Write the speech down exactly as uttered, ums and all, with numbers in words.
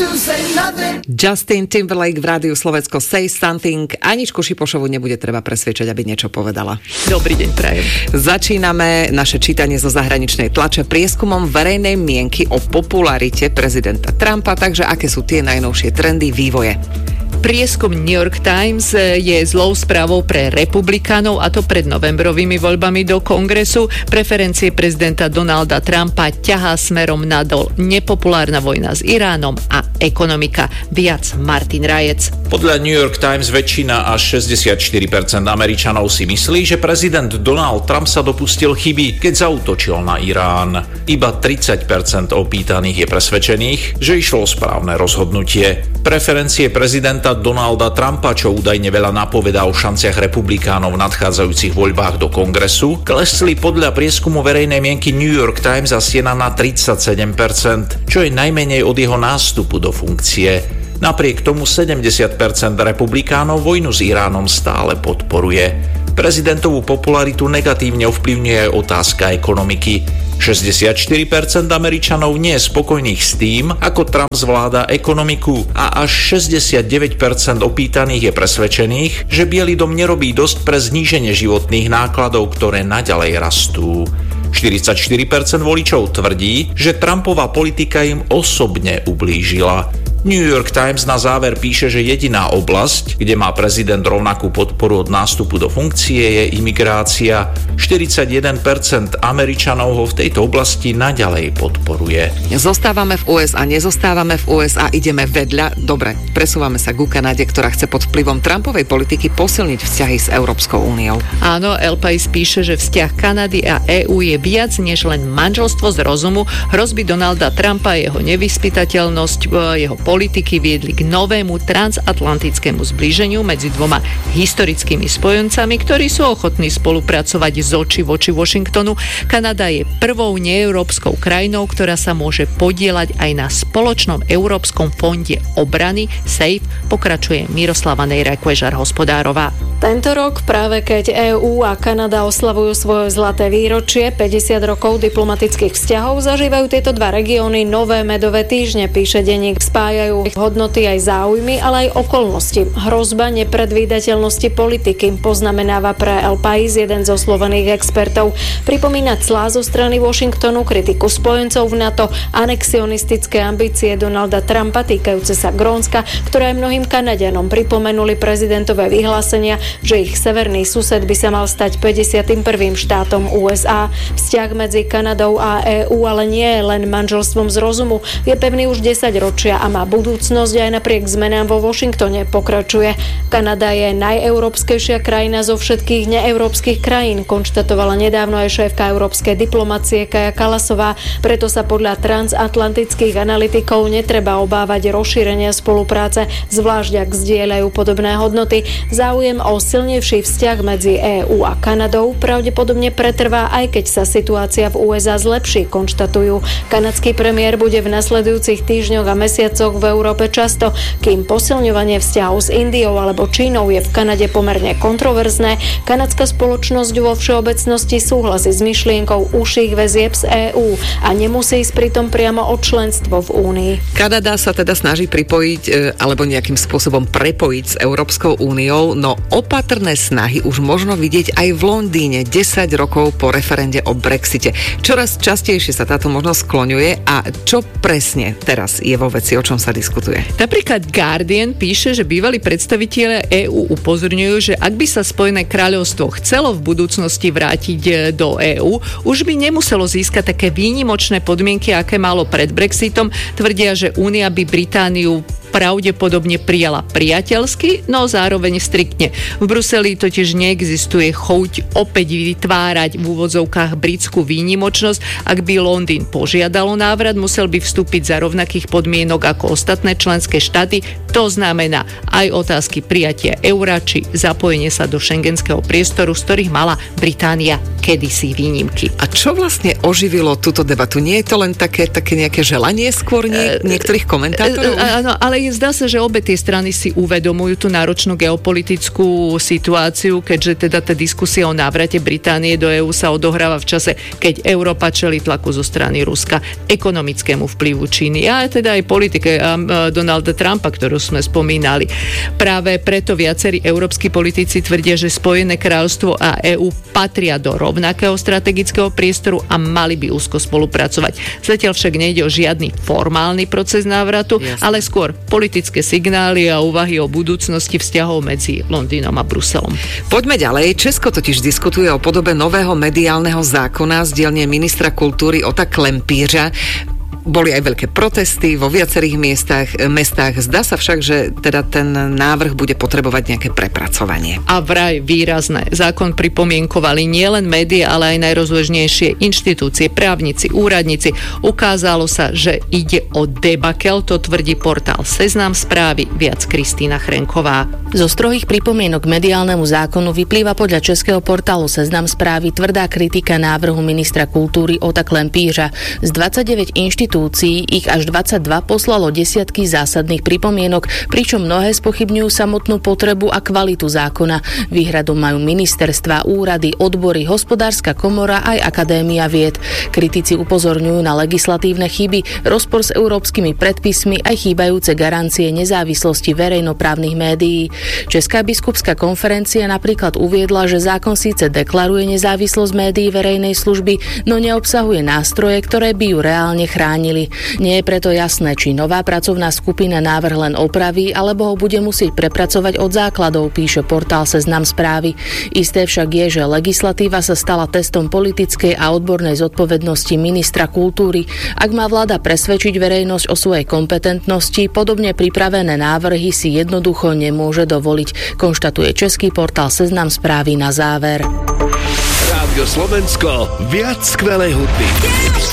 Justin Timberlake v rádiu Slovensko Say Something. Aničku Šipošovu nebude treba presviečať, aby niečo povedala. Dobrý deň, prajem. Začíname naše čítanie zo zahraničnej tlače prieskumom verejnej mienky o popularite prezidenta Trumpa, takže aké sú tie najnovšie trendy, vývoje. Prieskum New York Times je zlou správou pre republikánov, a to pred novembrovými voľbami do kongresu. Preferencie prezidenta Donalda Trumpa ťahá smerom nadol nepopulárna vojna s Iránom a ekonomika. Viac Martin Rajec. Podľa New York Times väčšina až šesťdesiatštyri percent Američanov si myslí, že prezident Donald Trump sa dopustil chyby, keď zaútočil na Irán. Iba tridsať percent opýtaných je presvedčených, že išlo o správne rozhodnutie. Preferencie prezidenta Donalda Trumpa, čo údajne veľa napovedá o šanciach republikánov v nadchádzajúcich voľbách do kongresu, klesli podľa prieskumu verejnej mienky New York Times a stiena na tridsaťsedem percent, čo je najmenej od jeho nástupu do funkcie. Napriek tomu sedemdesiat percent republikánov vojnu s Iránom stále podporuje. Prezidentovú popularitu negatívne ovplyvňuje aj otázka ekonomiky. šesťdesiatštyri percent Američanov nie je spokojných s tým, ako Trump zvláda ekonomiku, a až šesťdesiatdeväť percent opýtaných je presvedčených, že Biely dom nerobí dosť pre zníženie životných nákladov, ktoré naďalej rastú. štyridsaťštyri percent voličov tvrdí, že Trumpova politika im osobne ublížila. New York Times na záver píše, že jediná oblasť, kde má prezident rovnakú podporu od nástupu do funkcie, je imigrácia. štyridsaťjeden percent Američanov ho v tejto oblasti naďalej podporuje. Zostávame v ú es á, nezostávame v ú es á, ideme vedľa. Dobre, presúvame sa ku Kanade, ktorá chce pod vplyvom Trumpovej politiky posilniť vzťahy s Európskou úniou. Áno, El País píše, že vzťah Kanady a EÚ je viac než len manželstvo z rozumu. Hrozby Donalda Trumpa, jeho nevyspytateľnosť, jeho politiky viedli k novému transatlantickému zblíženiu medzi dvoma historickými spojencami, ktorí sú ochotní spolupracovať z očí voči Washingtonu. Kanada je prvou neeurópskou krajinou, ktorá sa môže podieľať aj na spoločnom Európskom fonde obrany SAFE, pokračuje Miroslava Nejra-Kvežar Hospodárová. Tento rok, práve keď EÚ a Kanada oslavujú svoje zlaté výročie, päťdesiat rokov diplomatických vzťahov, zažívajú tieto dva regióny nové medové týždne, píše denník. Spájajú ich hodnoty aj záujmy, ale aj okolnosti. Hrozba nepredvídateľnosti politiky, poznamenáva pre El País jeden zo slovených expertov. Pripomína clá zo strany Washingtonu, kritiku spojencov v NATO, anexionistické ambície Donalda Trumpa týkajúce sa Grónska, ktoré mnohým Kanaďanom pripomenuli prezidentové vyhlásenia, že ich severný sused by sa mal stať päťdesiatym prvým štátom ú es á. Vzťah medzi Kanadou a EÚ ale nie je len manželstvom z rozumu, je pevný už desaťročia a má budúcnosť aj napriek zmenám vo Washingtone, pokračuje. Kanada je najeurópskejšia krajina zo všetkých neeurópskych krajín, konštatovala nedávno aj šéfka európskej diplomacie Kaja Kallasová, preto sa podľa transatlantických analytikov netreba obávať rozšírenia spolupráce, zvlášť ak zdieľajú podobné hodnoty. Záujem o silnejší vzťah medzi EÚ a Kanadou pravdepodobne pretrvá, aj keď sa situácia v ú es á zlepší, konštatujú. Kanadský premiér bude v nasledujúcich týždňoch a mesiacoch v Európe často, kým posilňovanie vzťahov s Indiou alebo Čínou je v Kanade pomerne kontroverzné. Kanadská spoločnosť vo všeobecnosti súhlasí s myšlienkou užších väzieb z EÚ a nemusí ísť pritom priamo o členstvo v Únii. Kanada sa teda snaží pripojiť alebo nejakým spôsobom prepojiť s Európskou úniou, no opatrné snahy už možno vidieť aj v Londýne desať rokov po referende o Brexite. Čoraz častejšie sa táto možnosť skloňuje, a čo presne teraz je vo veci, o čom sa diskutuje? Napríklad Guardian píše, že bývalí predstavitelia EÚ upozorňujú, že ak by sa Spojené kráľovstvo chcelo v budúcnosti vrátiť do EÚ, už by nemuselo získať také výnimočné podmienky, aké malo pred Brexitom. Tvrdia, že Únia by Britániu pravdepodobne prijala priateľsky, no zároveň striktne. V Bruseli totiž neexistuje chuť opäť vytvárať v úvodzovkách britskú výnimočnosť. Ak by Londýn požiadalo návrat, musel by vstúpiť za rovnakých podmienok ako ostatné členské štáty, To znamená aj otázky prijatia eura či zapojenie sa do šengenského priestoru, z ktorých mala Británia kedysi výnimky. A čo vlastne oživilo túto debatu? Nie je to len také, také nejaké želanie skôr nie, niektorých komentátorov? Áno, ale je, zdá sa, že obe tie strany si uvedomujú tú náročnú geopolitickú situáciu, keďže teda tá diskusia o návrate Británie do EÚ sa odohráva v čase, keď Európa čelí tlaku zo strany Ruska, ekonomickému vplyvu Číny a teda aj politike Donalda Trumpa, ktorú sme spomínali. Práve preto viacerí európski politici tvrdia, že Spojené kráľovstvo a EÚ patria do rovnakého strategického priestoru a mali by úzko spolupracovať. Zatiaľ však nejde o žiadny formálny proces návratu, Jasne. ale skôr politické signály a úvahy o budúcnosti vzťahov medzi Londýnom a Bruselom. Poďme ďalej. Česko totiž diskutuje o podobe nového mediálneho zákona z dielne ministra kultúry Ota Klempířa. Boli aj veľké protesty vo viacerých miestach, mestách. Zdá sa však, že teda ten návrh bude potrebovať nejaké prepracovanie. A vraj výrazné. Zákon pripomienkovali nielen médiá, ale aj najrozložnejšie inštitúcie, právnici, úradníci. Ukázalo sa, že ide o debakel, to tvrdí portál Seznam Správy, viac Kristýna Chrenková. Zo strohých pripomienok mediálnemu zákonu vyplýva podľa českého portálu Seznam Správy tvrdá kritika návrhu ministra kultúry Ota Klempířa. Z dvadsaťdeväť inštitúcií ich až dvadsaťdva poslalo desiatky zásadných pripomienok, pričom mnohé spochybňujú samotnú potrebu a kvalitu zákona. Výhradu majú ministerstva, úrady, odbory, hospodárska komora aj Akadémia vied. Kritici upozorňujú na legislatívne chyby, rozpor s európskymi predpismi aj chýbajúce garancie nezávislosti verejnoprávnych médií. Česká biskupská konferencia napríklad uviedla, že zákon síce deklaruje nezávislosť médií verejnej služby, no neobsahuje nástroje, ktoré by ju reálne chránili. Nie je preto jasné, či nová pracovná skupina návrh len opraví, alebo ho bude musieť prepracovať od základov, píše portál Seznam Správy. Isté však je, že legislatíva sa stala testom politickej a odbornej zodpovednosti ministra kultúry. Ak má vláda presvedčiť verejnosť o svojej kompetentnosti, podobne pripravené návrhy si jednoducho nemôže dovoliť, konštatuje český portál Seznam Správy na záver. Rádio Slovensko, viac skvelej hudby.